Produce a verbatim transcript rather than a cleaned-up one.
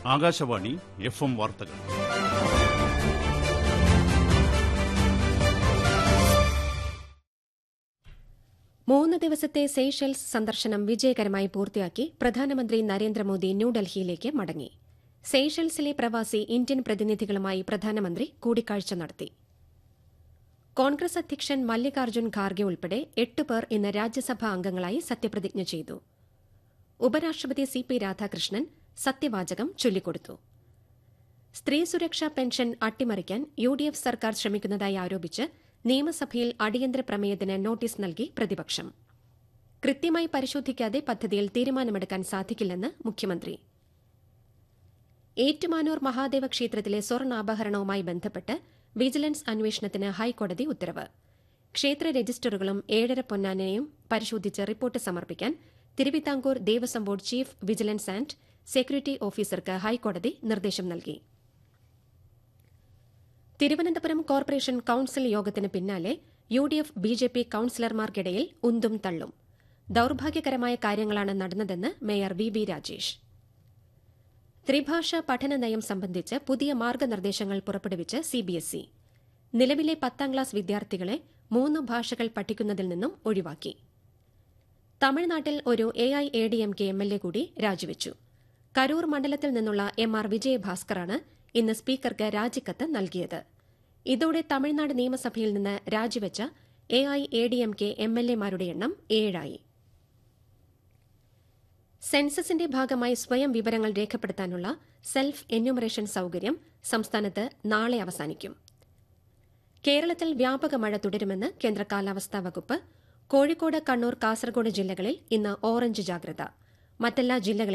Akashvani F M വാർത്തകൾ. മൂന്ന് ദിവസത്തെ സെയ്ഷെൽസ് സന്ദർശനം വിജയകരമായി പൂർത്തിയാക്കി പ്രധാനമന്ത്രി നരേന്ദ്രമോദി ന്യൂഡൽഹിയിലേക്ക് മടങ്ങി. സെയ്ഷെൽസിലെ പ്രവാസി ഇന്ത്യൻ പ്രതിനിധികളുമായി പ്രധാനമന്ത്രി കൂടിക്കാഴ്ച നടത്തി. കോൺഗ്രസ് അധ്യക്ഷൻ മല്ലികാർജ്ജുൻ ഖാർഗെ ഉൾപ്പെടെ എട്ട് പേർ ഇന്ന് രാജ്യസഭാ അംഗങ്ങളായി സത്യപ്രതിജ്ഞ ചെയ്തു. ഉപരാഷ്ട്രപതി സി പി രാധാകൃഷ്ണൻ സത്യവാചകം ചൊല്ലിക്കൊടുത്തു. സ്ത്രീ സുരക്ഷാ പെൻഷൻ അട്ടിമറിക്കാൻ യു ഡി എഫ് സർക്കാർ ശ്രമിക്കുന്നതായി ആരോപിച്ച് നിയമസഭയിൽ അടിയന്തര പ്രമേയത്തിന് നോട്ടീസ് നൽകി പ്രതിപക്ഷം. കൃത്യമായി പരിശോധിക്കാതെ പദ്ധതിയിൽ തീരുമാനമെടുക്കാൻ സാധിക്കില്ലെന്ന് മുഖ്യമന്ത്രി. ഏറ്റുമാനൂർ മഹാദേവ ക്ഷേത്രത്തിലെ സ്വർണ്ണാഭരണവുമായി ബന്ധപ്പെട്ട് വിജിലൻസ് അന്വേഷണത്തിന് ഹൈക്കോടതി ഉത്തരവ്. ക്ഷേത്ര രജിസ്റ്ററുകളും ഏഴര പൊന്നാനയും പരിശോധിച്ച് റിപ്പോർട്ട് സമർപ്പിക്കാൻ Thiruvithamkoor Devaswom board chief vigilance and security ഓഫീസർക്ക് ഹൈക്കോടതി നിർദ്ദേശം നൽകി. തിരുവനന്തപുരം കോർപ്പറേഷൻ കൌൺസിൽ യോഗത്തിന് പിന്നാലെ U D F B J P കൌൺസിലർമാർക്കിടയിൽ ഉന്തും തള്ളും. ദൌർഭാഗ്യകരമായ കാര്യങ്ങളാണ് നടന്നതെന്ന് മേയർ വി ബി രാജേഷ്. ത്രിഭാഷാ പഠന നയം സംബന്ധിച്ച് പുതിയ മാർഗ്ഗനിർദ്ദേശങ്ങൾ പുറപ്പെടുവിച്ച് സി ബി എസ് ഇ. നിലവിലെ പത്താം ക്ലാസ് വിദ്യാർത്ഥികളെ മൂന്ന് ഭാഷകൾ പഠിക്കുന്നതിൽ നിന്നും ഒഴിവാക്കി. തമിഴ്നാട്ടിൽ ഒരു A I A D M K M L A കൂടി രാജിവെച്ചു. കരൂർ മണ്ഡലത്തിൽ നിന്നുള്ള എം ആർ വിജയഭാസ്കറാണ് ഇന്ന് സ്പീക്കർക്ക് രാജിക്കത്ത് നൽകിയത്. ഇതോടെ തമിഴ്നാട് നിയമസഭയിൽ നിന്ന് രാജിവെച്ച A I A D M K M L എമാരുടെ എണ്ണം ഏഴായി. സെൻസസിന്റെ ഭാഗമായി സ്വയം വിവരങ്ങൾ രേഖപ്പെടുത്താനുള്ള സെൽഫ് എന്യൂമറേഷൻ സൌകര്യം സംസ്ഥാനത്ത് നാളെ അവസാനിക്കും. കേരളത്തിൽ വ്യാപക മഴ തുടരുമെന്ന് കേന്ദ്ര കാലാവസ്ഥാ വകുപ്പ്. കോഴിക്കോട്, കണ്ണൂർ, കാസർഗോഡ് ജില്ലകളിൽ ഇന്ന് ഓറഞ്ച് ജാഗ്രത. മറ്റെല്ലാ ജില്ലകളിലും